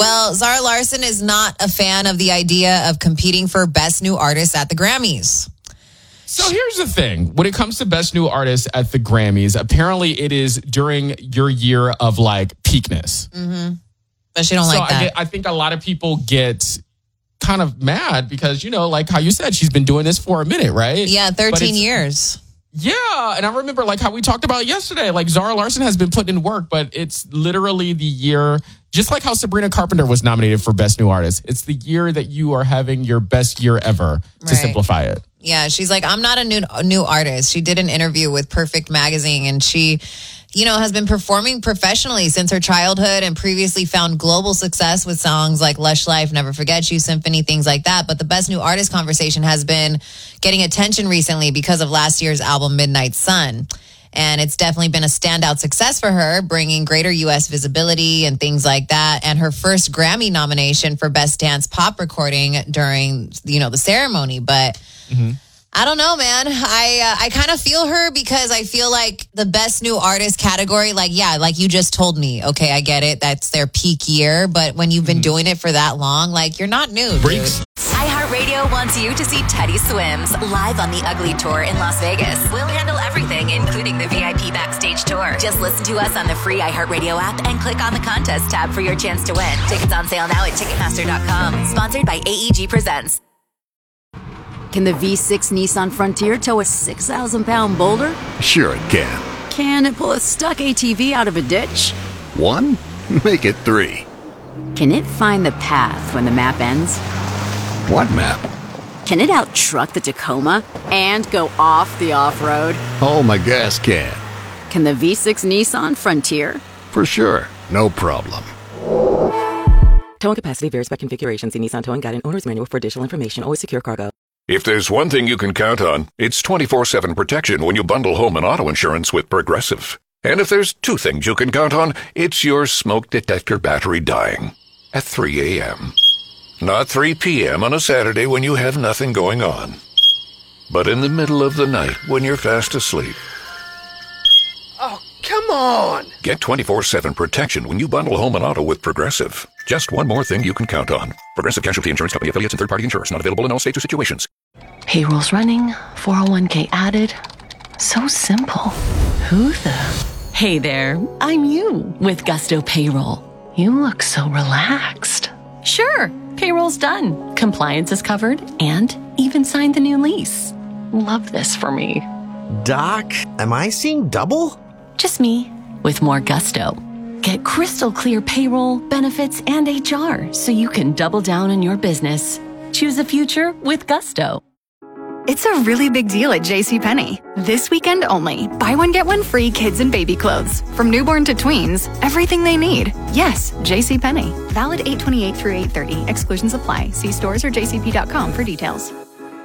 Well, Zara Larsson is not a fan of the idea of competing for Best New Artist at the Grammys. So here's the thing. When it comes to Best New Artist at the Grammys, apparently it is during your year of like peakness. Mm-hmm. But she don't like that. I think a lot of people get kind of mad because, like how you said, she's been doing this for a minute, right? Yeah, 13 years. Yeah, and I remember like how we talked about yesterday, like Zara Larsson has been putting in work, but it's literally the year, just like how Sabrina Carpenter was nominated for Best New Artist. It's the year that you are having your best year ever, to simplify it. Yeah, she's like, I'm not a new artist. She did an interview with Perfect Magazine, and she, has been performing professionally since her childhood and previously found global success with songs like Lush Life, Never Forget You, Symphony, things like that. But the Best New Artist conversation has been getting attention recently because of last year's album, Midnight Sun. And it's definitely been a standout success for her, bringing greater U.S. visibility and things like that. And her first Grammy nomination for Best Dance Pop Recording during, the ceremony. But I don't know, man. I kind of feel her because I feel like the Best New Artist category, like you just told me. Okay, I get it. That's their peak year. But when you've been doing it for that long, like, you're not new, dude. iHeartRadio wants you to see Teddy Swims live on the Ugly Tour in Las Vegas. We'll handle everything, including the VIP backstage tour. Just listen to us on the free iHeartRadio app and click on the contest tab for your chance to win. Tickets on sale now at Ticketmaster.com. Sponsored by AEG Presents. Can the V6 Nissan Frontier tow a 6,000-pound boulder? Sure it can. Can it pull a stuck ATV out of a ditch? 1? Make it 3. Can it find the path when the map ends? What map? Can it out-truck the Tacoma and go off the off-road? Oh, my gas can. Can the V6 Nissan Frontier? For sure. No problem. Towing capacity varies by configuration. See Nissan Towing Guide and Owner's Manual for additional information. Always secure cargo. If there's one thing you can count on, it's 24/7 protection when you bundle home and auto insurance with Progressive. And if there's two things you can count on, it's your smoke detector battery dying at 3 a.m. Not 3 p.m. on a Saturday when you have nothing going on, but in the middle of the night when you're fast asleep. Oh, come on! Get 24/7 protection when you bundle home and auto with Progressive. Just one more thing you can count on. Progressive Casualty Insurance Company affiliates and third-party insurers. Not available in all states or situations. Payroll's running, 401k added. So simple. Who the? Hey there, I'm you with Gusto Payroll. You look so relaxed. Sure, payroll's done. Compliance is covered and even signed the new lease. Love this for me. Doc, am I seeing double? Just me with more gusto. Get crystal clear payroll, benefits, and HR so you can double down on your business. Choose a future with Gusto. It's a really big deal at JCPenney. This weekend only. Buy one, get one free kids and baby clothes. From newborn to tweens, everything they need. Yes, JCPenney. Valid 8/28 through 8/30. Exclusions apply. See stores or jcp.com for details.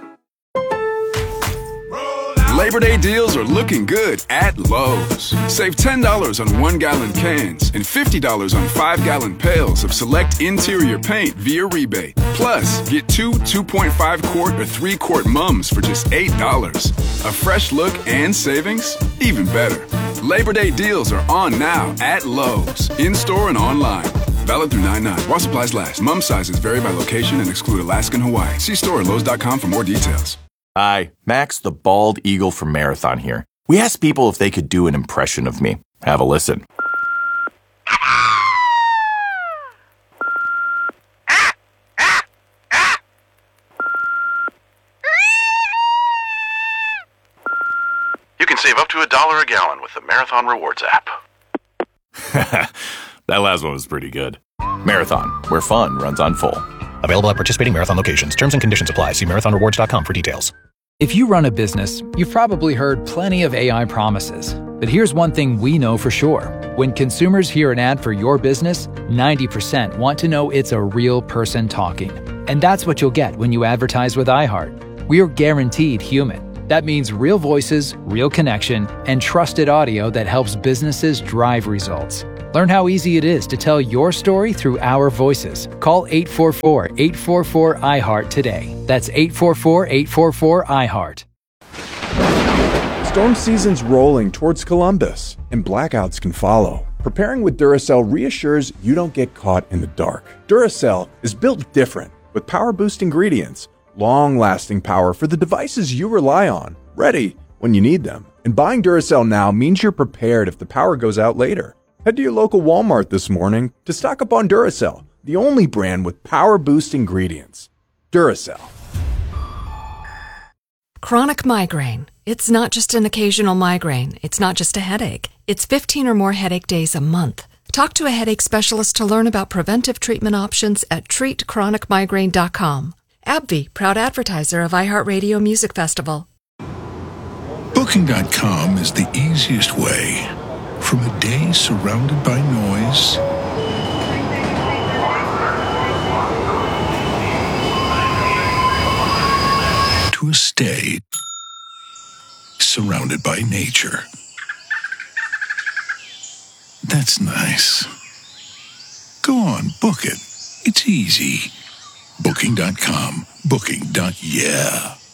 Labor Day deals are looking good at Lowe's. Save $10 on 1-gallon cans and $50 on 5-gallon pails of select interior paint via rebate. Plus, get 2.5-quart or 3-quart mums for just $8. A fresh look and savings? Even better. Labor Day deals are on now at Lowe's, in-store and online. Valid through 9/9. While supplies last. Mum sizes vary by location and exclude Alaska and Hawaii. See store at Lowe's.com for more details. Hi, Max the Bald Eagle from Marathon here. We asked people if they could do an impression of me. Have a listen. You can save up to $1 a gallon with the Marathon Rewards app. That last one was pretty good. Marathon, where fun runs on full. Available at participating Marathon locations. Terms and conditions apply. See marathonrewards.com for details. If you run a business, you've probably heard plenty of AI promises. But here's one thing we know for sure. When consumers hear an ad for your business, 90% want to know it's a real person talking. And that's what you'll get when you advertise with iHeart. We are guaranteed human. That means real voices, real connection, and trusted audio that helps businesses drive results. Learn how easy it is to tell your story through our voices. Call 844-844-iHeart today. That's 844-844-iHeart. Storm season's rolling towards Columbus, and blackouts can follow. preparing with Duracell reassures you don't get caught in the dark. Duracell is built different with power boost ingredients, long-lasting power for the devices you rely on, ready when you need them. And buying Duracell now means you're prepared if the power goes out later. Head to your local Walmart this morning to stock up on Duracell, the only brand with power boost ingredients. Duracell. Chronic migraine. It's not just an occasional migraine. It's not just a headache. It's 15 or more headache days a month. Talk to a headache specialist to learn about preventive treatment options at treatchronicmigraine.com. AbbVie, proud advertiser of iHeartRadio Music Festival. Booking.com is the easiest way. From a day surrounded by noise to a stay surrounded by nature. That's nice. Go on, book it. It's easy. Booking.com. Booking.yeah.